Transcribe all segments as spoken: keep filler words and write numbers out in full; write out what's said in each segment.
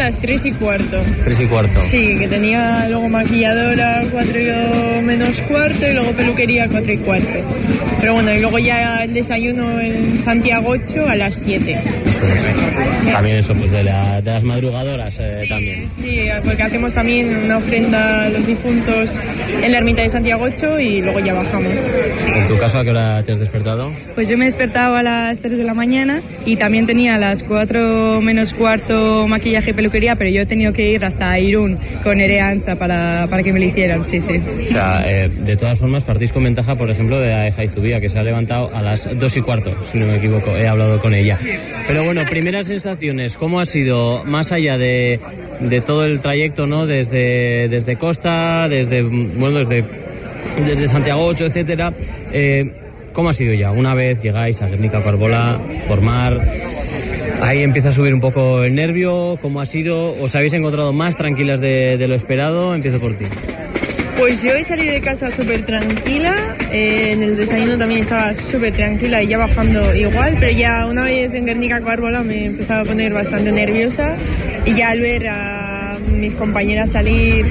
las tres y cuarto. Tres y cuarto. Sí, que tenía luego maquilladora cuatro menos cuarto y luego peluquería cuatro y cuarto. Pero bueno, y luego ya el desayuno en Santiago ocho a las siete. Sí. También eso, pues de, la, de las madrugadoras eh, sí, también. Sí, porque hacemos también una ofrenda a los difuntos en la ermita de Santiago ocho y luego ya bajamos. ¿En tu caso a qué hora te has despertado? Pues yo me he despertado a las tres de la mañana y también tenía a las cuatro menos cuarto maquillaje y peluquería, pero yo he tenido que ir hasta Irún con Ereanza para, para que me lo hicieran, sí, sí. O sea, eh, de todas formas partís con ventaja, por ejemplo, de Aeja Izubía, que se ha levantado a las dos y cuarto, si no me equivoco, he hablado con ella. Pero bueno, primeras sensaciones, ¿cómo ha sido, más allá de, de todo el trayecto, ¿no? Desde, desde Costa, desde, bueno, desde, desde Santiago ocho, etcétera, eh, ¿cómo ha sido ya? Una vez llegáis a Guernica Carbola, formar, ahí empieza a subir un poco el nervio, ¿cómo ha sido? ¿Os habéis encontrado más tranquilas de, de lo esperado? Empiezo por ti. Pues yo he salido de casa súper tranquila, eh, en el desayuno también estaba súper tranquila y ya bajando igual, pero ya una vez en Guernica Carbola me empezaba a poner bastante nerviosa y ya al ver a mis compañeras salir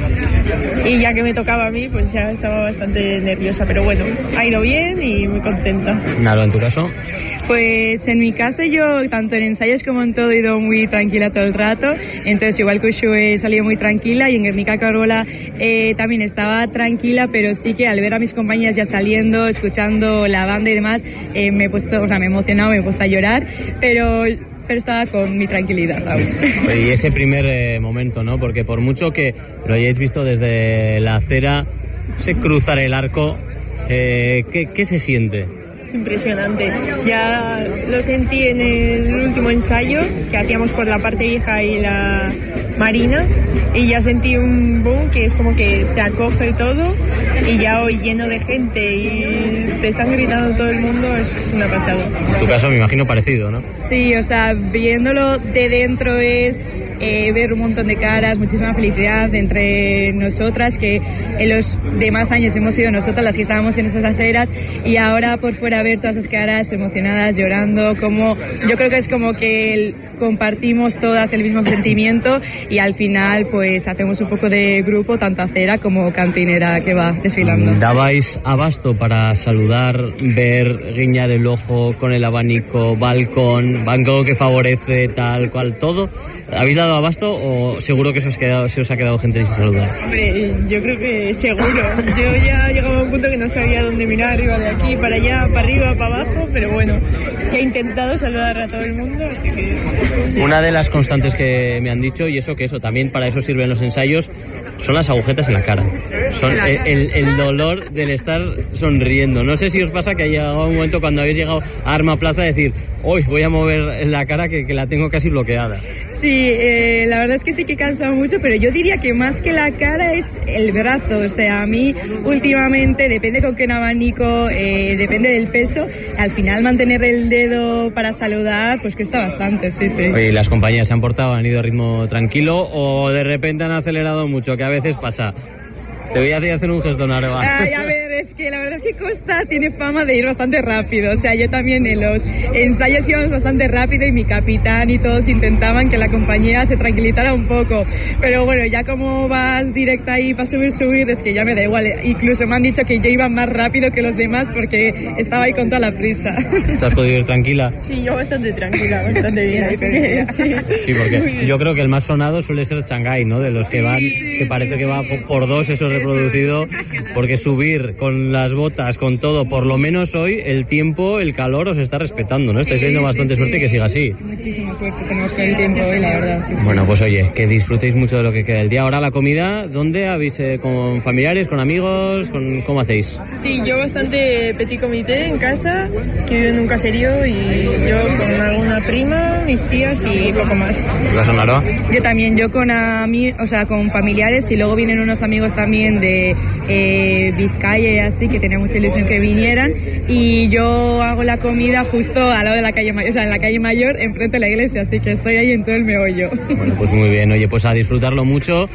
y ya que me tocaba a mí, pues ya estaba bastante nerviosa, pero bueno, ha ido bien y muy contenta. Nalo, ¿en tu caso? Pues en mi caso yo, tanto en ensayos como en todo, he ido muy tranquila todo el rato. Entonces igual que yo he salido muy tranquila y en Guernica Carbola eh, también estaba tranquila, pero sí que al ver a mis compañeras ya saliendo, escuchando la banda y demás, eh, me he puesto, o sea, me he emocionado, me he puesto a llorar, pero... pero estaba con mi tranquilidad aún. Y ese primer eh, momento, ¿no? Porque por mucho que lo hayáis visto desde la acera, se cruzar el arco, eh, ¿qué, qué se siente? Es impresionante. Ya lo sentí en el último ensayo que hacíamos por la parte vieja y la marina y ya sentí un boom que es como que te acoge todo y ya hoy lleno de gente y te están gritando todo el mundo, es una pasada. En tu caso me imagino parecido, ¿no? Sí, o sea, viéndolo de dentro es eh, ver un montón de caras, muchísima felicidad entre nosotras, que en los demás años hemos sido nosotras las que estábamos en esas aceras y ahora por fuera ver todas esas caras emocionadas, llorando, como yo creo que es como que el, compartimos todas el mismo sentimiento y al final pues hacemos un poco de grupo, tanto acera como cantinera que va desfilando. ¿Dabais abasto para saludar, ver, guiñar el ojo con el abanico, balcón, banco que favorece tal cual, todo? ¿Habéis dado abasto o seguro que se os, quedado, se os ha quedado gente sin saludar? Hombre, yo creo que seguro. Yo ya llegaba a un punto que no sabía dónde mirar, iba de aquí para allá, para arriba, para abajo, pero bueno, se ha intentado saludar a todo el mundo, así que... Una de las constantes que me han dicho, y eso que eso también para eso sirven los ensayos, son las agujetas en la cara. Son el, el, el dolor del estar sonriendo. No sé si os pasa que haya llegado un momento cuando habéis llegado a Arma Plaza de decir, hoy voy a mover la cara que, que la tengo casi bloqueada. Sí, eh, la verdad es que sí que cansa mucho, pero yo diría que más que la cara es el brazo. O sea, a mí últimamente, depende con qué abanico, eh, depende del peso, al final mantener el dedo para saludar, pues cuesta bastante, sí, sí. Oye, ¿las compañías se han portado, han ido a ritmo tranquilo o de repente han acelerado mucho, que a veces pasa? Te voy a hacer un gesto, Narva. Ay, a ver, es que la verdad es que Costa tiene fama de ir bastante rápido. O sea, yo también en los ensayos íbamos bastante rápido y mi capitán y todos intentaban que la compañía se tranquilizara un poco. Pero bueno, ya como vas directa ahí para subir, subir, es que ya me da igual. Incluso me han dicho que yo iba más rápido que los demás porque estaba ahí con toda la prisa. ¿Te has podido ir tranquila? Sí, yo bastante tranquila, bastante bien. Así que, sí. Sí, porque yo creo que el más sonado suele ser Shanghái, ¿no? De los que van, que parece que va por dos, eso reproducido, porque subir con las botas, con todo, por lo menos hoy el tiempo, el calor os está respetando, ¿no? Estáis teniendo bastante sí, sí. suerte que siga así. Muchísima suerte tenemos con el tiempo hoy, la verdad. Sí, sí. Bueno, pues oye, que disfrutéis mucho de lo que queda del día. Ahora la comida, ¿dónde habéis? Eh, ¿Con familiares, con amigos? Con, ¿Cómo hacéis? Sí, yo bastante petit comité en casa, que vivo en un caserío y yo con alguna prima, mis tías y poco más. ¿Tu caso, Naroa? Yo también, yo con ami- o sea, con familiares y luego vienen unos amigos también de eh, Vizcaya y así, que tenía mucha ilusión que vinieran, y yo hago la comida justo al lado de la calle Mayor, o sea, en la calle Mayor, enfrente de la iglesia, así que estoy ahí en todo el meollo. Bueno, pues muy bien, oye, pues a disfrutarlo mucho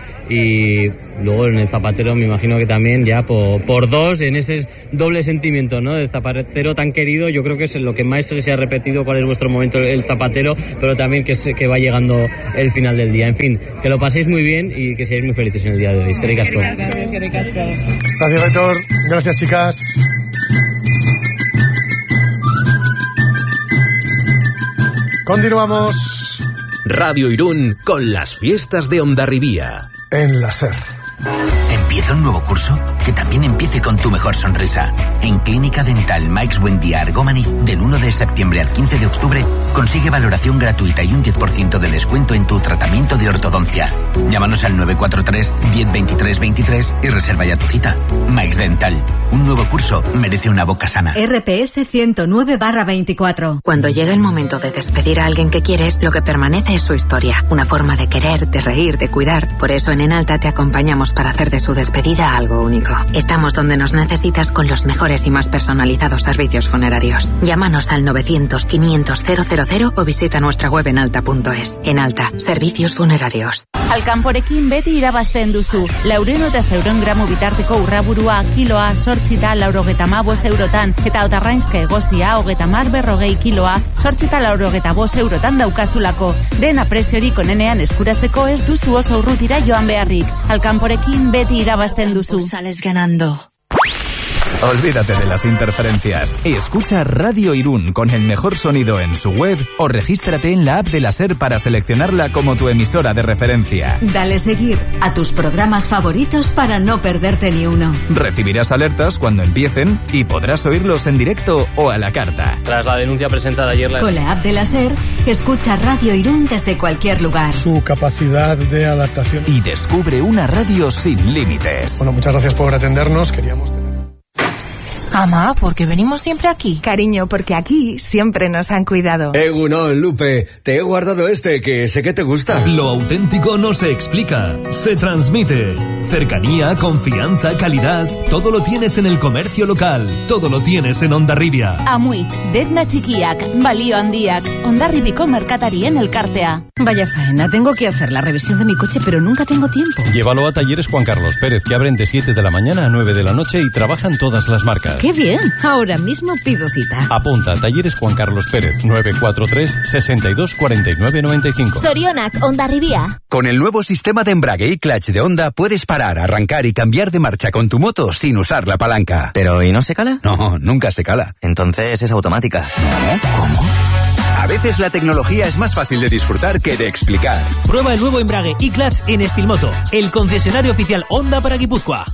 y luego en el Zapatero me imagino que también ya por, por dos, en ese doble sentimiento, ¿no? Del Zapatero tan querido, yo creo que es lo que más se ha repetido, cuál es vuestro momento el Zapatero, pero también que, se, que va llegando el final del día. En fin, que lo paséis muy bien y que seáis muy felices en el día de hoy. Es que ricasco. Gracias, Aitor. Gracias, chicas. Continuamos. Radio Irún con las fiestas de Hondarribía. En la SER. ¿Empieza un nuevo curso? Que también empiece con tu mejor sonrisa. En Clínica Dental Mike's Buendía Argómaniz, del uno de septiembre al quince de octubre, consigue valoración gratuita y un diez por ciento de descuento en tu tratamiento de ortodoncia. Llámanos al nueve cuatro tres, diez, veintitrés, veintitrés y reserva ya tu cita. Mike's Dental. Un nuevo curso merece una boca sana. R P S ciento nueve barra veinticuatro. Cuando llega el momento de despedir a alguien que quieres, lo que permanece es su historia. Una forma de querer, de reír, de cuidar. Por eso en Enalta te acompañamos para hacer de su despedida algo único. Estamos donde nos necesitas con los mejores y más personalizados servicios funerarios. Llámanos al novecientos, quinientos, cero cero cero o visita nuestra web enalta punto es. Enalta, servicios funerarios. Alkanporekin beti irabazten duzu. Laurehun eta zeuron gramo bitarteko urraburua, kiloa, sortxita, laurogeta bost eurotan, eta otarrainzka egozia, hogeta mar berrogei kiloa, sortxita laurogeta bost eurotan daukazulako. Dena preziorik onenean eskuratzeko ez duzu oso urrutira joan beharrik. Alkanporekin beti irabazten duzu. Sales ganando. Olvídate de las interferencias. Escucha Radio Irún con el mejor sonido en su web o regístrate en la app de la SER para seleccionarla como tu emisora de referencia. Dale seguir a tus programas favoritos para no perderte ni uno. Recibirás alertas cuando empiecen y podrás oírlos en directo o a la carta. Tras la denuncia presentada ayer... La... Con la app de la SER, escucha Radio Irún desde cualquier lugar. Su capacidad de adaptación. Y descubre una radio sin límites. Bueno, muchas gracias por atendernos. Queríamos tener... Mamá, ¿por qué venimos siempre aquí? Cariño, porque aquí siempre nos han cuidado. Egunon, Lupe, te he guardado este que sé que te gusta. Lo auténtico no se explica, se transmite. Cercanía, confianza, calidad, todo lo tienes en el comercio local, todo lo tienes en Hondarribia. Amuitz, Detna Txikiak, Balio Handiak, Hondarribiko merkatarien elkartea. Vaya faena, tengo que hacer la revisión de mi coche, pero nunca tengo tiempo. Llévalo a Talleres Juan Carlos Pérez, que abren de siete de la mañana a nueve de la noche y trabajan todas las marcas. ¡Qué bien! Ahora mismo pido cita. Apunta, Talleres Juan Carlos Pérez, nueve cuatro tres, sesenta y dos, cuarenta y nueve, noventa y cinco. Sorionak, Hondarribia. Con el nuevo sistema de embrague y clutch de Honda puedes parar, arrancar y cambiar de marcha con tu moto sin usar la palanca. ¿Pero y no se cala? No, nunca se cala. Entonces es automática. ¿No? ¿Cómo? A veces la tecnología es más fácil de disfrutar que de explicar. Prueba el nuevo embrague y clutch en Estilmoto, el concesionario oficial Honda para Guipúzcoa.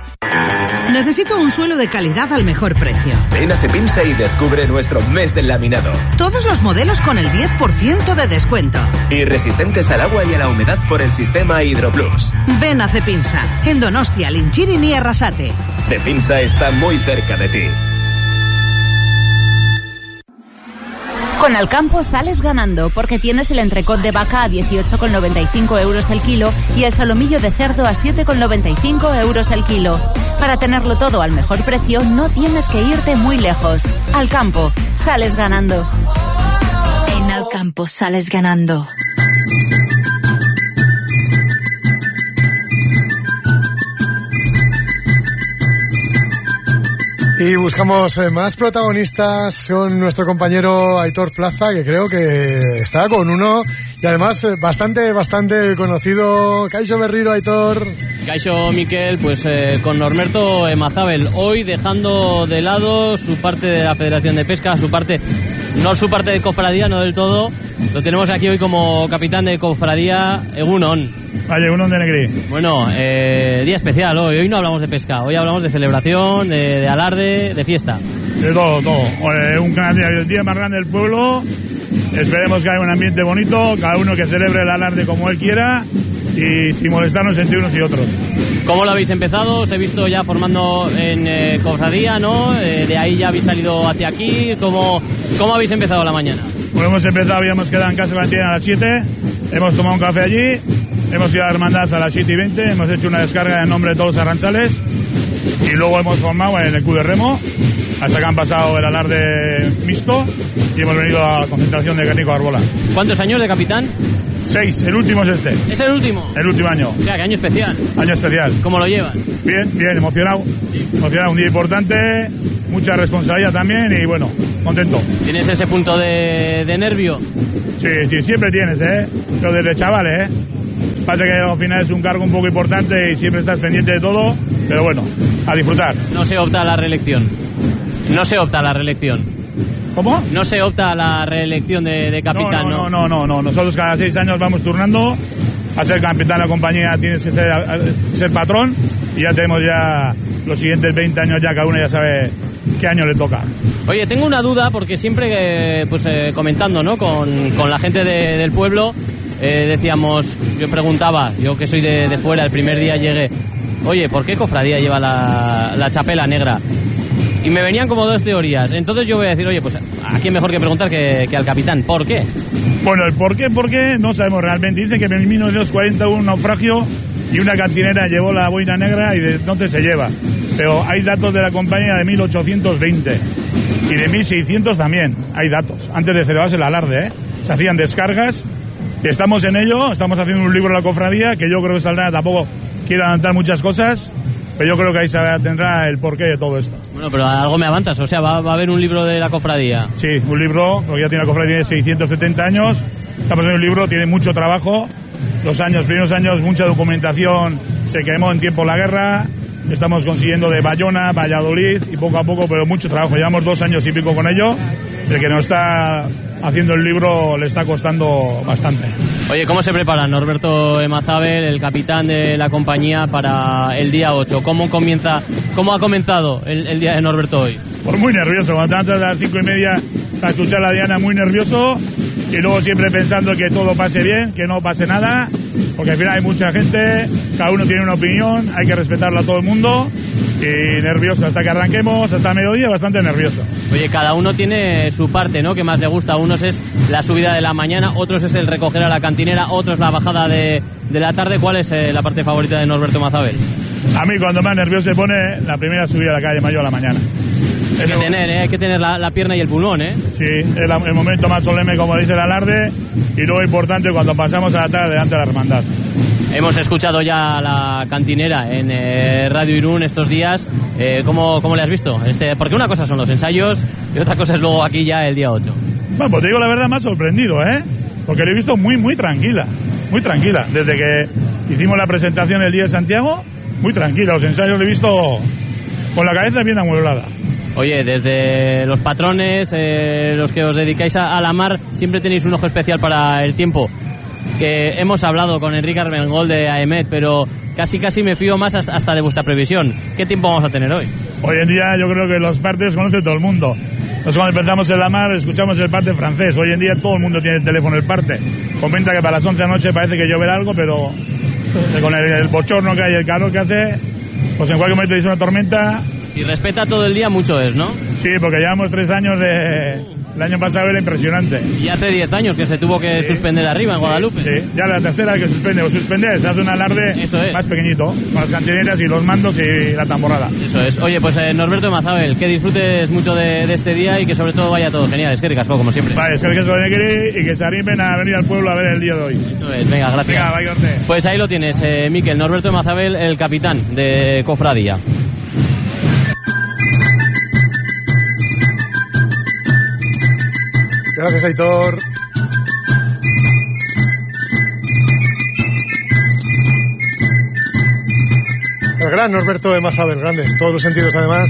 Necesito un suelo de calidad al mejor precio. Ven a Cepinsa y descubre nuestro mes del laminado. Todos los modelos con el diez por ciento de descuento. Y resistentes al agua y a la humedad por el sistema Hidroplus. Ven a Cepinsa, en Donostia, Linchirin y Arrasate. Cepinsa está muy cerca de ti. Con Alcampo sales ganando porque tienes el entrecot de vaca a dieciocho con noventa y cinco euros el kilo y el solomillo de cerdo a siete con noventa y cinco euros el kilo. Para tenerlo todo al mejor precio no tienes que irte muy lejos. Alcampo, sales ganando. En Alcampo sales ganando. Y buscamos eh, más protagonistas con nuestro compañero Aitor Plaza, que creo que está con uno y además eh, bastante, bastante conocido. Kaixo Berriro, Aitor. Kaixo Miquel, pues eh, con Norberto Emazabel, hoy dejando de lado su parte de la Federación de Pesca, su parte, no su parte de cofradía, no del todo. Lo tenemos aquí hoy como capitán de cofradía, Egunon. Vaya, Egunon de Negri. Bueno, eh, día especial hoy. Hoy no hablamos de pesca, hoy hablamos de celebración, de, de alarde, de fiesta. De todo, todo. Eh, un gran día, el día más grande del pueblo. Esperemos que haya un ambiente bonito, cada uno que celebre el alarde como él quiera y sin molestarnos entre unos y otros. ¿Cómo lo habéis empezado? Os he visto ya formando en eh, cofradía, ¿no? Eh, de ahí ya habéis salido hacia aquí. ¿Cómo, cómo habéis empezado la mañana? Bueno, hemos empezado, habíamos quedado en Casa Valentina a las siete, hemos tomado un café allí, hemos ido a la hermandad a las siete y veinte, hemos hecho una descarga en nombre de todos los arranchales y luego hemos formado en el Club de Remo hasta que han pasado el alarde mixto y hemos venido a la concentración de Guernico Arbola. ¿Cuántos años de capitán? Seis, el último es este. ¿Es el último? El último año. O sea, que año especial. Año especial. ¿Cómo lo llevan? Bien, bien, emocionado. Sí. Emocionado, un día importante, mucha responsabilidad también y bueno, contento. ¿Tienes ese punto de, de nervio? Sí, sí, siempre tienes, ¿eh? Pero desde chavales, ¿eh? Pasa que al final es un cargo un poco importante y siempre estás pendiente de todo, pero bueno, a disfrutar. No se opta a la reelección. No se opta a la reelección. ¿Cómo? No se opta a la reelección de, de capitán, no, no, no, no, no, no. Nosotros cada seis años vamos turnando. A ser capitán de la compañía tienes que ser, ser patrón y ya tenemos ya los siguientes veinte años, ya cada uno ya sabe qué año le toca. Oye, tengo una duda porque siempre eh, pues eh, comentando, ¿no? con, con la gente de, del pueblo eh, decíamos, yo preguntaba, yo que soy de, de fuera, el primer día llegué, oye, ¿por qué cofradía lleva la, la chapela negra? Y me venían como dos teorías. Entonces yo voy a decir, oye, pues ¿a quién mejor que preguntar que, que al capitán? ¿Por qué? Bueno, el por qué, por qué, no sabemos realmente. Dicen que en mil novecientos cuarenta hubo un naufragio y una cantinera llevó la boina negra y de entonces se lleva. Pero hay datos de la compañía de mil ochocientos veinte y de mil seiscientos también. Hay datos. Antes de celebrarse el alarde, ¿eh? Se hacían descargas. Estamos en ello, estamos haciendo un libro de la cofradía que yo creo que saldrá, tampoco quiero adelantar muchas cosas, pero yo creo que ahí se tendrá el porqué de todo esto. Bueno, pero algo me avanzas, o sea, va, va a haber un libro de la cofradía. Sí, un libro, porque ya tiene la cofradía de seiscientos setenta años, estamos en un libro, tiene mucho trabajo, los años, primeros años, mucha documentación, se quemó en tiempo la guerra, estamos consiguiendo de Bayona, Valladolid, y poco a poco, pero mucho trabajo, llevamos dos años y pico con ello, el que nos está haciendo el libro le está costando bastante. Oye, ¿cómo se prepara Norberto Emazábal, el capitán de la compañía, para el día ocho? ¿Cómo comienza, cómo ha comenzado el, el día de Norberto hoy? Pues muy nervioso, cuando antes de las cinco y media para escuchar a la Diana, muy nervioso, y luego siempre pensando que todo pase bien, que no pase nada, porque al final hay mucha gente, cada uno tiene una opinión, hay que respetarla a todo el mundo, y nervioso hasta que arranquemos, hasta mediodía, bastante nervioso. Oye, cada uno tiene su parte, ¿no?, que más le gusta. Unos es la subida de la mañana, otros es el recoger a la cantinera, otros la bajada de, de la tarde. ¿Cuál es eh, la parte favorita de Norberto Emazábal? A mí cuando más nervioso se pone la primera subida a la calle Mayor a la mañana. Hay que tener, ¿eh? Hay que tener la, la pierna y el pulmón, ¿eh? Sí, es la, el momento más solemne, como dice el alarde, y luego importante cuando pasamos a la tarde delante de la hermandad. Hemos escuchado ya a la cantinera en eh, Radio Irún estos días. Eh, ¿cómo, ¿Cómo le has visto? Este, porque una cosa son los ensayos y otra cosa es luego aquí ya el día ocho. Bueno, pues te digo la verdad, me ha sorprendido, ¿eh? Porque lo he visto muy, muy tranquila. Muy tranquila. Desde que hicimos la presentación el día de Santiago, muy tranquila. Los ensayos lo he visto con la cabeza bien amueblada. Oye, desde los patrones, eh, los que os dedicáis a, a la mar, siempre tenéis un ojo especial para el tiempo. Que hemos hablado con Enrique Armengol de A E M E T, pero casi casi me fío más hasta de vuestra previsión. ¿Qué tiempo vamos a tener hoy? Hoy en día yo creo que los partes conoce todo el mundo. Nosotros cuando empezamos en la mar escuchamos el parte francés. Hoy en día todo el mundo tiene el teléfono el parte. Comenta que para las once de la noche parece que lloverá algo, pero con el, el bochorno que hay, el calor que hace, pues en cualquier momento dice una tormenta. Si respeta todo el día, mucho es, ¿no? Sí, porque llevamos tres años de... El año pasado era impresionante. Y hace diez años que se tuvo que sí. suspender arriba en Guadalupe. Sí, ya la tercera que suspende o suspender, se hace un alarde Eso es. más pequeñito, con las cantineras y los mandos y la tamborrada. Eso es. Oye, pues eh, Norberto Emazábal, que disfrutes mucho de, de este día y que sobre todo vaya todo genial. Es que ricasco, como siempre. Vale, es que ricasco y que se animen a venir al pueblo a ver el día de hoy. Eso es, venga, gracias. Venga, vaya. Pues ahí lo tienes, eh, Miquel, Norberto Emazábal, el capitán de Cofradía. Gracias, Aitor. El gran Norberto Emazábal, grande, en todos los sentidos además.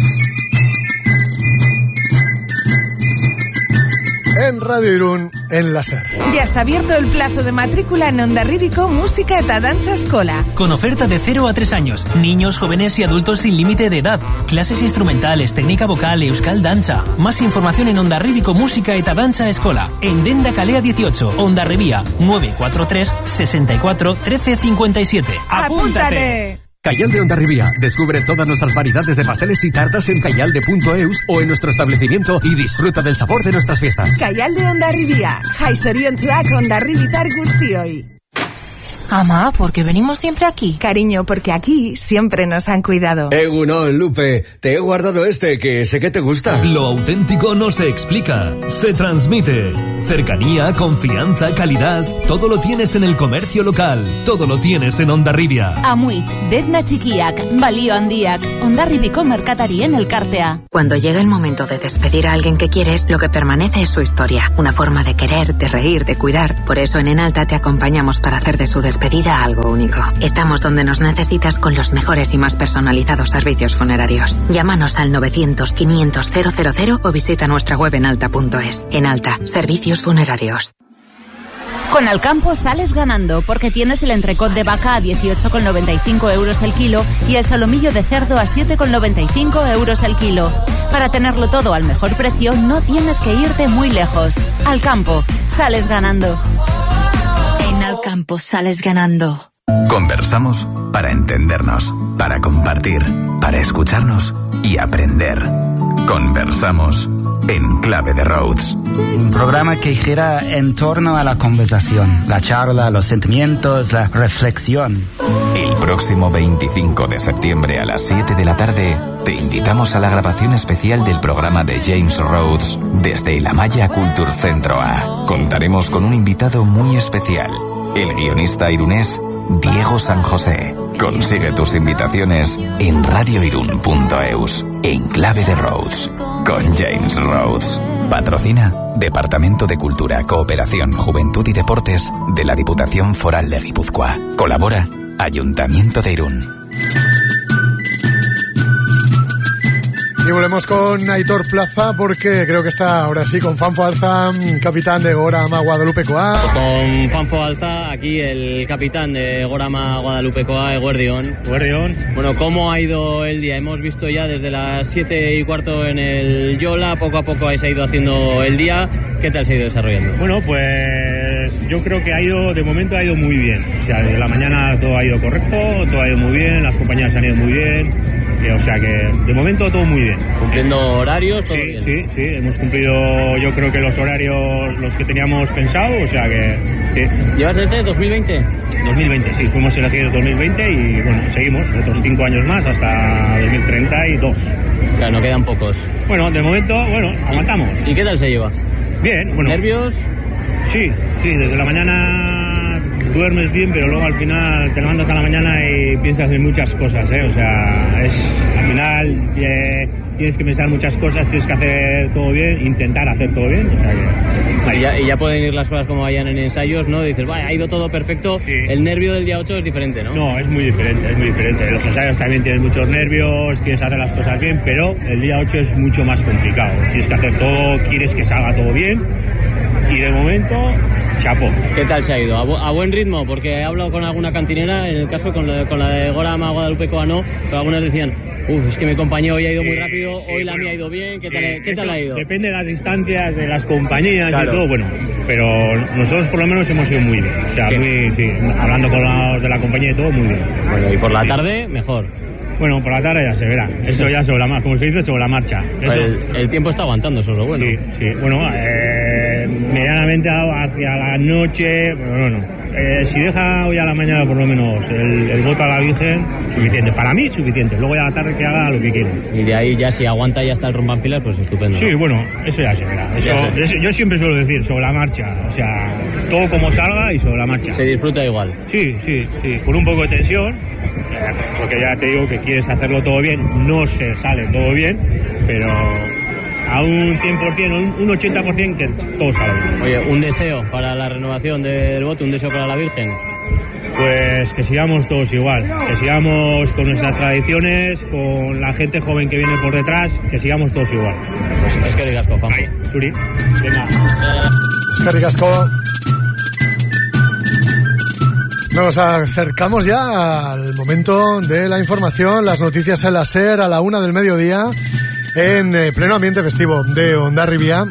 En Radio Irún, en la SER. Ya está abierto el plazo de matrícula en Hondarríbico Música eta Danza Escola. Con oferta de cero a tres años, niños, jóvenes y adultos sin límite de edad, clases instrumentales, técnica vocal, euskal danza. Más información en Hondarríbico Música eta Danza Escola, en Denda Calea dieciocho, Hondarribía, nueve cuatro tres, sesenta y cuatro, trece cincuenta y siete. ¡Apúntate! Cayal de Hondarribía. Descubre todas nuestras variedades de pasteles y tartas en cayalde punto eus o en nuestro establecimiento y disfruta del sabor de nuestras fiestas. Cayal de Hondarribía. Jaizoriontzuak Hondarribitar guztioi. Ama, ¿por qué venimos siempre aquí? Cariño, porque aquí siempre nos han cuidado. Egunon, Lupe, te he guardado este que sé que te gusta. Lo auténtico no se explica, se transmite. Cercanía, confianza, calidad, todo lo tienes en el comercio local, todo lo tienes en Hondarribia. Amuitz, Detna Txikiak, Balio Handiak, Hondarribiko merkatarien elkartea. Cuando llega el momento de despedir a alguien que quieres, lo que permanece es su historia, una forma de querer, de reír, de cuidar. Por eso en Enalta te acompañamos para hacer de su despedida despedida algo único. Estamos donde nos necesitas con los mejores y más personalizados servicios funerarios. Llámanos al novecientos, quinientos, cero cero cero o visita nuestra web en alta punto es. En Alta, servicios funerarios. Con Alcampo sales ganando porque tienes el entrecot de vaca a dieciocho con noventa y cinco euros el kilo y el solomillo de cerdo a siete con noventa y cinco euros el kilo. Para tenerlo todo al mejor precio no tienes que irte muy lejos. Alcampo, sales ganando. En Alcampo sales ganando. Conversamos para entendernos, para compartir, para escucharnos y aprender. Conversamos en Clave de Rhodes. Un programa que gira en torno a la conversación, la charla, los sentimientos, la reflexión. El próximo veinticinco de septiembre a las siete de la tarde te invitamos a la grabación especial del programa de James Rhodes desde el Amaya Culture Centro A. Contaremos con un invitado muy especial, el guionista irunés Diego San José. Consigue tus invitaciones en radioirun punto eus. En Clave de Rhodes con James Rhodes. Patrocina Departamento de Cultura, Cooperación, Juventud y Deportes de la Diputación Foral de Guipúzcoa. Colabora Ayuntamiento de Irún. Y volvemos con Aitor Plaza porque creo que está ahora sí con Fanfo Alza, capitán de Gorama Guadalupekoa. Pues con Fanfo Alza, aquí el capitán de Gorama Guadalupekoa, Eguerdión. Eguerdión. Bueno, ¿cómo ha ido el día? Hemos visto ya desde las siete y cuarto en el Yola, poco a poco habéis ido haciendo el día. ¿Qué tal se ha ido desarrollando? Bueno, pues yo creo que ha ido, de momento ha ido muy bien. O sea, de la mañana todo ha ido correcto, todo ha ido muy bien, las compañías han ido muy bien. O sea que de momento todo muy bien. ¿Cumpliendo horarios? Todo sí, bien. sí, sí, hemos cumplido yo creo que los horarios los que teníamos pensado, o sea que sí. ¿Llevas desde dos mil veinte? dos mil veinte, sí, fuimos elegidos dos mil veinte y bueno, seguimos otros cinco años más hasta dos mil treinta y dos. Claro, no quedan pocos. Bueno, de momento, bueno, aguantamos. ¿Y qué tal se lleva? Bien, bueno. ¿Nervios? Sí, sí, desde la mañana duermes bien, pero luego al final te levantas a la mañana y piensas en muchas cosas, ¿eh? O sea, es al final eh, tienes que pensar muchas cosas, tienes que hacer todo bien, intentar hacer todo bien, o sea que... Y ya, y ya pueden ir las cosas como vayan en ensayos, ¿no? Dices, vaya, ha ido todo perfecto, sí. El nervio del día ocho es diferente, ¿no? No, es muy diferente, es muy diferente. Los ensayos también tienes muchos nervios, quieres hacer las cosas bien, pero el día ocho es mucho más complicado. Tienes que hacer todo, quieres que salga todo bien. Y de momento, chapó. ¿Qué tal se ha ido? ¿A, bu- a buen ritmo? Porque he hablado con alguna cantinera, en el caso con la de, con la de Gorama Guadalupekoa no, pero algunas decían, uff, es que mi compañero hoy ha ido muy rápido, hoy eh, la bueno, mía ha ido bien, ¿qué tal, eh, ¿qué tal ha ido? Depende de las distancias, de las compañías claro. y todo, bueno, pero nosotros por lo menos hemos ido muy bien, o sea, sí. Muy, sí, hablando con los de la compañía y todo, muy bien. Bueno, y por la tarde, mejor. Bueno, por la tarde ya se verá. Eso ya sobre la marcha, como se dice, sobre la marcha. Eso... El, el tiempo está aguantando, eso es lo bueno. Sí, sí. Bueno, eh, medianamente hacia la noche, bueno, no. Eh, si deja hoy a la mañana por lo menos el, el voto a la Virgen, suficiente. Para mí, suficiente. Luego ya a la tarde que haga lo que quiera. Y de ahí ya si aguanta y hasta el rompanfilas, pues estupendo. Sí, bueno, eso ya se verá. Eso, eso, yo siempre suelo decir, sobre la marcha. O sea, todo como salga y sobre la marcha. Se disfruta igual. Sí, sí, sí. Con un poco de tensión. Porque ya te digo que quieres hacerlo todo bien, no se sale todo bien, pero a un cien por ciento, un ochenta por ciento que todo sale bien. Oye, un deseo para la renovación del voto, un deseo para la Virgen. Pues que sigamos todos igual, que sigamos con nuestras tradiciones, con la gente joven que viene por detrás, que sigamos todos igual. Pues es que ricasco, Fanfo. Suri, venga. Es que ricasco. Nos acercamos ya al momento de la información, las noticias en la SER a la una del mediodía en pleno ambiente festivo de Hondarribia.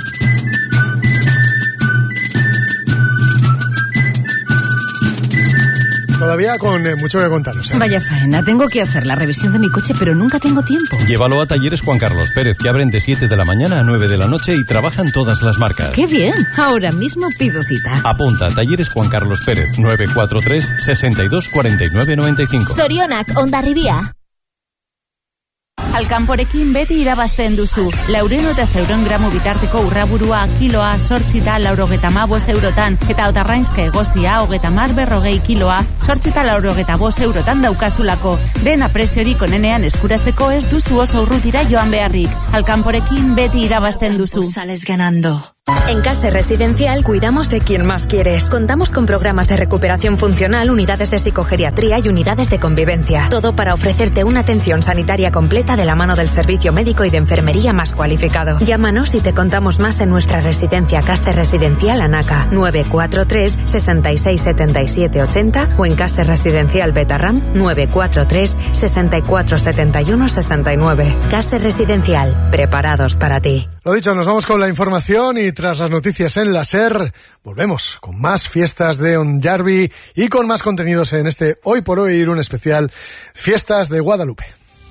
Todavía con eh, mucho que contaros. ¿eh? Vaya faena, tengo que hacer la revisión de mi coche, pero nunca tengo tiempo. Llévalo a Talleres Juan Carlos Pérez, que abren de siete de la mañana a nueve de la noche y trabajan todas las marcas. ¡Qué bien! Ahora mismo pido cita. Apunta, Talleres Juan Carlos Pérez, nueve cuatro tres, seis dos cuatro nueve nueve cinco. Sorionak, Hondarribia. Alkanporekin beti irabazten duzu. Laurehun eta zeuron gramo bitarteko urraburua kiloa zortzita laurogeta mabost eurotan eta otarrainzka egozia hogeta mar berrogei kiloa zortzita laurogeta bost eurotan daukazulako. Dena preziorik onenean eskuratzeko ez duzu oso urrutira joan beharrik. Alkanporekin beti irabazten duzu. Sales ganando. En Case Residencial cuidamos de quien más quieres. Contamos con programas de recuperación funcional, unidades de psicogeriatría y unidades de convivencia. Todo para ofrecerte una atención sanitaria completa de la mano del servicio médico y de enfermería más cualificado. Llámanos y te contamos más en nuestra residencia Case Residencial Anaca, nueve cuatro tres, seis seis siete siete ocho cero o en Case Residencial Betarram, nueve cuatro tres, seis cuatro siete uno seis nueve. Case Residencial, preparados para ti. Lo dicho, nos vamos con la información y tras las noticias en la SER, volvemos con más fiestas de Ondarribia y con más contenidos en este Hoy por Hoy Irún especial Fiestas de Guadalupe.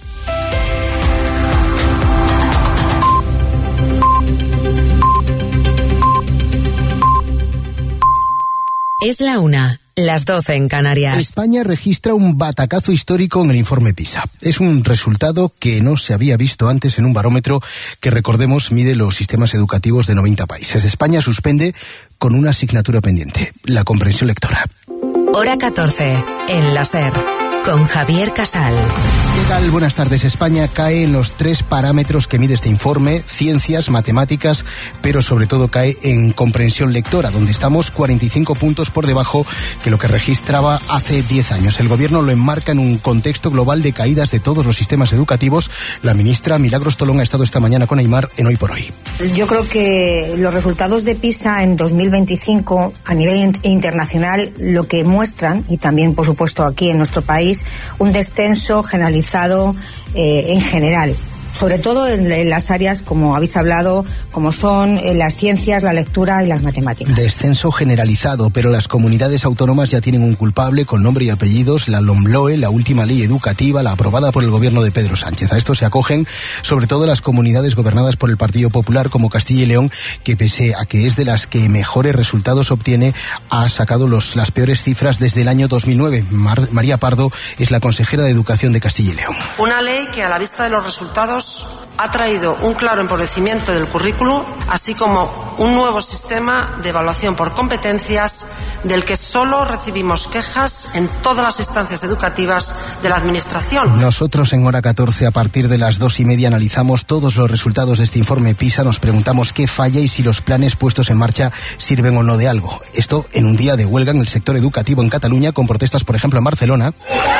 Es la una. Las doce en Canarias. España registra un batacazo histórico en el informe PISA. Es un resultado que no se había visto antes en un barómetro que, recordemos, mide los sistemas educativos de noventa países. España suspende con una asignatura pendiente, la comprensión lectora. Hora catorce, en la SER, con Javier Casal. ¿Qué tal? Buenas tardes. España cae en los tres parámetros que mide este informe: ciencias, matemáticas, pero sobre todo cae en comprensión lectora, donde estamos cuarenta y cinco puntos por debajo que lo que registraba hace diez años. El gobierno lo enmarca en un contexto global de caídas de todos los sistemas educativos. La ministra Milagros Tolón ha estado esta mañana con Aimar en Hoy por Hoy. Yo creo que los resultados de PISA en dos mil veinticinco a nivel internacional lo que muestran, y también por supuesto aquí en nuestro país, un descenso generalizado eh, en general, sobre todo en, en las áreas, como habéis hablado, como son eh, las ciencias, la lectura y las matemáticas. Descenso generalizado, pero las comunidades autónomas ya tienen un culpable con nombre y apellidos: la LOMLOE, la última ley educativa, la aprobada por el gobierno de Pedro Sánchez. A esto se acogen sobre todo las comunidades gobernadas por el Partido Popular, como Castilla y León, que pese a que es de las que mejores resultados obtiene, ha sacado los, las peores cifras desde el año dos mil nueve. Mar, María Pardo es la consejera de Educación de Castilla y León. Una ley que, a la vista de los resultados, ha traído un claro empobrecimiento del currículo, así como un nuevo sistema de evaluación por competencias del que solo recibimos quejas en todas las instancias educativas de la Administración. Nosotros en Hora catorce, a partir de las dos y media, analizamos todos los resultados de este informe PISA. Nos preguntamos qué falla y si los planes puestos en marcha sirven o no de algo. Esto en un día de huelga en el sector educativo en Cataluña, con protestas, por ejemplo, en Barcelona.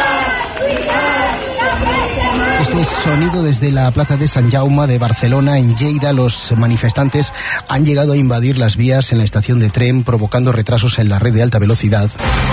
Este es sonido desde la plaza de Sant Jaume de Barcelona. En Lleida, los manifestantes han llegado a invadir las vías en la estación de tren, provocando retrasos en la red de alta velocidad.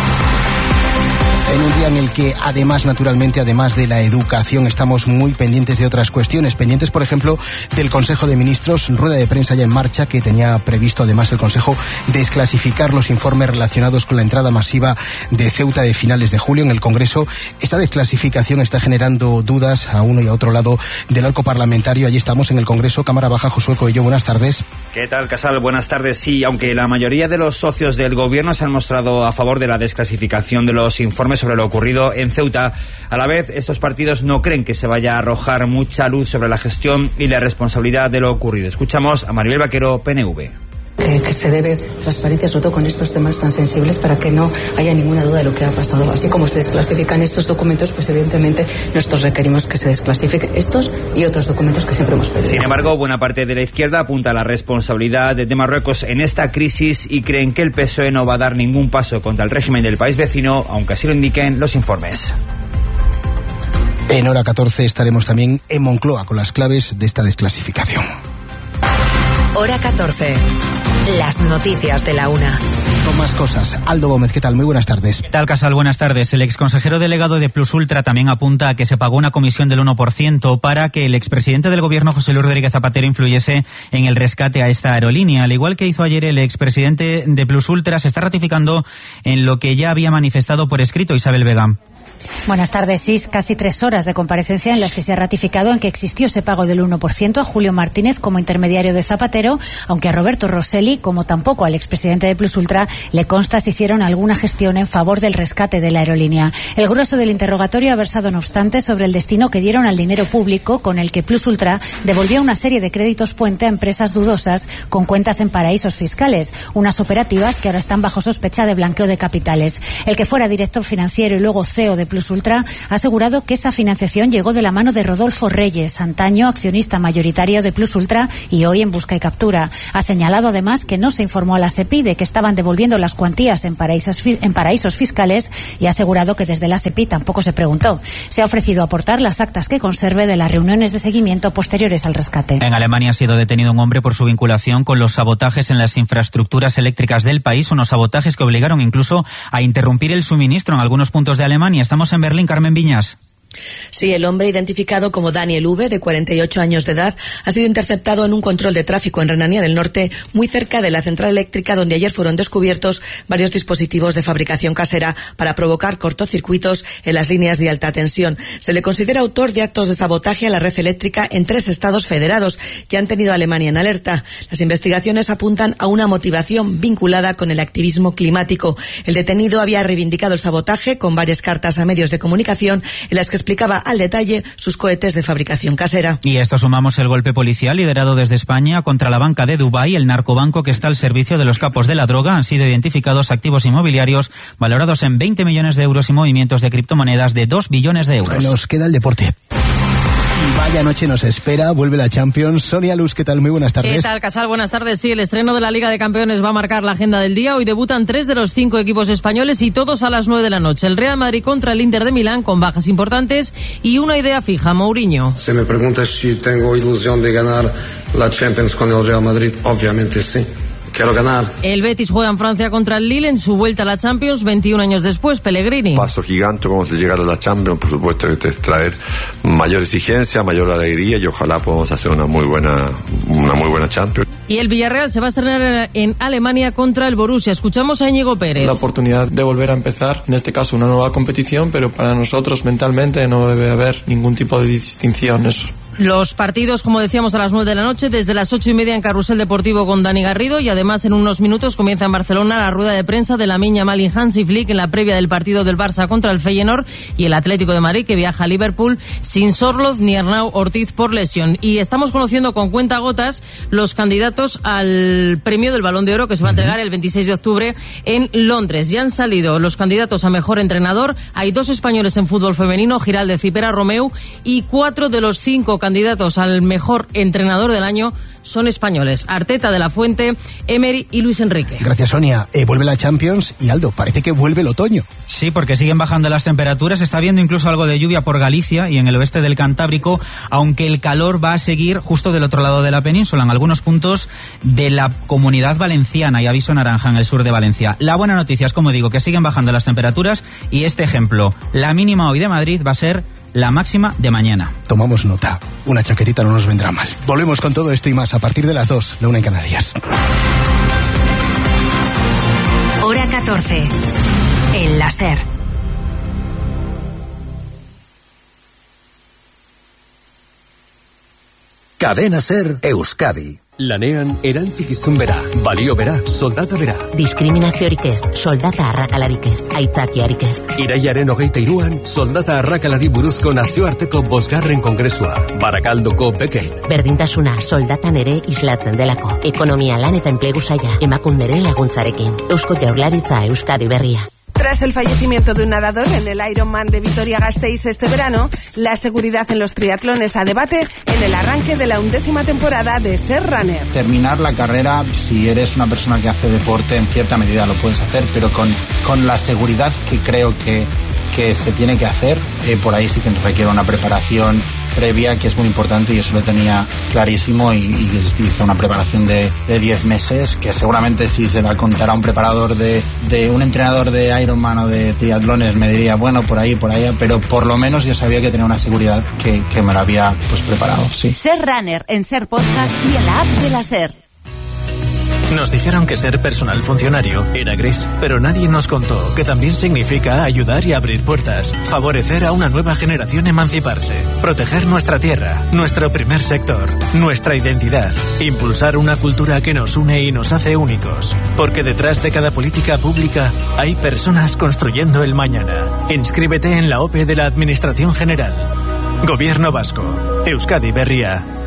En un día en el que, además, naturalmente, además de la educación, estamos muy pendientes de otras cuestiones. Pendientes, por ejemplo, del Consejo de Ministros, rueda de prensa ya en marcha, que tenía previsto, además, el Consejo desclasificar los informes relacionados con la entrada masiva de Ceuta de finales de julio en el Congreso. Esta desclasificación está generando dudas a uno y a otro lado del arco parlamentario. Allí estamos en el Congreso. Cámara Baja, Josué Coello, buenas tardes. ¿Qué tal, Casal? Buenas tardes. Sí, aunque la mayoría de los socios del Gobierno se han mostrado a favor de la desclasificación de los informes sobre lo ocurrido en Ceuta, a la vez estos partidos no creen que se vaya a arrojar mucha luz sobre la gestión y la responsabilidad de lo ocurrido. Escuchamos a Maribel Vaquero, P N V. Que, que se debe transparencia, sobre todo con estos temas tan sensibles, para que no haya ninguna duda de lo que ha pasado. Así como se desclasifican estos documentos, pues evidentemente nosotros requerimos que se desclasifiquen estos y otros documentos que siempre hemos pedido. Sin embargo, buena parte de la izquierda apunta a la responsabilidad de Marruecos en esta crisis y creen que el P S O E no va a dar ningún paso contra el régimen del país vecino, aunque así lo indiquen los informes. En Hora catorce estaremos también en Moncloa con las claves de esta desclasificación. Hora catorce. Las noticias de la una. Con más cosas. Aldo Gómez, ¿qué tal? Muy buenas tardes. ¿Qué tal, Casal? Buenas tardes. El exconsejero delegado de Plus Ultra también apunta a que se pagó una comisión del uno por ciento para que el expresidente del gobierno, José Luis Rodríguez Zapatero, influyese en el rescate a esta aerolínea. Al igual que hizo ayer el expresidente de Plus Ultra, se está ratificando en lo que ya había manifestado por escrito Isabel Vega. Buenas tardes. Sí, casi tres horas de comparecencia en las que se ha ratificado en que existió ese pago del uno por ciento a Julio Martínez como intermediario de Zapatero, aunque a Roberto Rosselli, como tampoco al expresidente de Plus Ultra, le consta si hicieron alguna gestión en favor del rescate de la aerolínea. El grueso del interrogatorio ha versado, no obstante, sobre el destino que dieron al dinero público con el que Plus Ultra devolvió una serie de créditos puente a empresas dudosas con cuentas en paraísos fiscales, unas operativas que ahora están bajo sospecha de blanqueo de capitales. El que fuera director financiero y luego C E O de Plus Ultra ha asegurado que esa financiación llegó de la mano de Rodolfo Reyes, antaño accionista mayoritario de Plus Ultra y hoy en busca y captura. Ha señalado además que no se informó a la SEPI de que estaban devolviendo las cuantías en paraísos, en paraísos fiscales y ha asegurado que desde la SEPI tampoco se preguntó. Se ha ofrecido aportar las actas que conserve de las reuniones de seguimiento posteriores al rescate. En Alemania ha sido detenido un hombre por su vinculación con los sabotajes en las infraestructuras eléctricas del país, unos sabotajes que obligaron incluso a interrumpir el suministro en algunos puntos de Alemania. Estamos en Berlín, Carmen Viñas. Sí, el hombre identificado como Daniel V, de cuarenta y ocho años de edad, ha sido interceptado en un control de tráfico en Renania del Norte, muy cerca de la central eléctrica donde ayer fueron descubiertos varios dispositivos de fabricación casera para provocar cortocircuitos en las líneas de alta tensión. Se le considera autor de actos de sabotaje a la red eléctrica en tres estados federados que han tenido a Alemania en alerta. Las investigaciones apuntan a una motivación vinculada con el activismo climático. El detenido había reivindicado el sabotaje con varias cartas a medios de comunicación en las que explicaba al detalle sus cohetes de fabricación casera. Y a esto sumamos el golpe policial liderado desde España contra la banca de Dubái, el narcobanco que está al servicio de los capos de la droga. Han sido identificados activos inmobiliarios valorados en veinte millones de euros y movimientos de criptomonedas de dos billones de euros. Nos queda el deporte. Vaya noche nos espera, vuelve la Champions. Sonia Luz, ¿qué tal? Muy buenas tardes. ¿Qué tal, Casal? Buenas tardes. Sí, el estreno de la Liga de Campeones va a marcar la agenda del día. Hoy debutan tres de los cinco equipos españoles y todos a las nueve de la noche. El Real Madrid contra el Inter de Milán con bajas importantes y una idea fija, Mourinho. Si me preguntas si tengo ilusión de ganar la Champions con el Real Madrid, obviamente sí. Quiero ganar. El Betis juega en Francia contra el Lille en su vuelta a la Champions veintiún años después. Pellegrini. Paso gigante como es llegar a la Champions, por supuesto que te traer mayor exigencia, mayor alegría y ojalá podamos hacer una muy buena una muy buena Champions. Y el Villarreal se va a estrenar en Alemania contra el Borussia. Escuchamos a Íñigo Pérez. La oportunidad de volver a empezar, en este caso una nueva competición, pero para nosotros mentalmente no debe haber ningún tipo de distinción eso. Los partidos, como decíamos, a las nueve de la noche, desde las ocho y media en Carrusel Deportivo con Dani Garrido y además en unos minutos comienza en Barcelona la rueda de prensa de Lamine Yamal y Hansi Flick en la previa del partido del Barça contra el Feyenoord y el Atlético de Madrid que viaja a Liverpool sin Sorloth ni Arnau Ortiz por lesión. Y estamos conociendo con cuentagotas los candidatos al premio del Balón de Oro que se va a entregar el veintiséis de octubre en Londres. Ya han salido los candidatos a mejor entrenador. Hay dos españoles en fútbol femenino, Giraldez y Pera Romeu, y cuatro de los cinco candidatos candidatos al mejor entrenador del año son españoles. Arteta, De la Fuente, Emery y Luis Enrique. Gracias, Sonia. Eh, vuelve la Champions y Aldo, parece que vuelve el otoño. Sí, porque siguen bajando las temperaturas. Está habiendo incluso algo de lluvia por Galicia y en el oeste del Cantábrico, aunque el calor va a seguir justo del otro lado de la península, en algunos puntos de la Comunidad Valenciana y aviso naranja en el sur de Valencia. La buena noticia es, como digo, que siguen bajando las temperaturas y este ejemplo, la mínima hoy de Madrid va a ser la máxima de mañana. Tomamos nota. Una chaquetita no nos vendrá mal. Volvemos con todo esto y más a partir de las dos, la una en Canarias. Hora catorce. El láser. Cadena Ser Euskadi. Lanean erantzukizun bera, balio bera, soldata bera. Diskriminaziorik ez, soldata arrakalarik ez, aitzakiarik ez. Iraiaren hogeita iruan, soldata arrakalari buruzko nazioarteko bosgarren kongresua, Barakaldoko Beken. Berdintasuna soldatan ere islatzen delako. Ekonomia, lan eta enplegu saila, emakunderen laguntzarekin. Eusko Jaurlaritza Euskadi berria. Tras el fallecimiento de un nadador en el Ironman de Vitoria-Gasteiz este verano, la seguridad en los triatlones a debate en el arranque de la undécima temporada de Ser Runner. Terminar la carrera, si eres una persona que hace deporte, en cierta medida lo puedes hacer, pero con, con la seguridad que creo que, que se tiene que hacer, eh, por ahí sí que requiere una preparación previa que es muy importante y eso lo tenía clarísimo y, y hice una preparación de, de diez meses que seguramente si se la contara a un preparador de, de un entrenador de Ironman o de triatlones me diría bueno por ahí, por allá, pero por lo menos yo sabía que tenía una seguridad que, que me la había pues preparado, sí. Ser Runner en Ser Podcast y en la app de la Ser. Nos dijeron que ser personal funcionario era gris, pero nadie nos contó que también significa ayudar y abrir puertas, favorecer a una nueva generación emanciparse, proteger nuestra tierra, nuestro primer sector, nuestra identidad, impulsar una cultura que nos une y nos hace únicos, porque detrás de cada política pública hay personas construyendo el mañana. Inscríbete en la O P E de la Administración General. Gobierno Vasco, Euskadi Berria.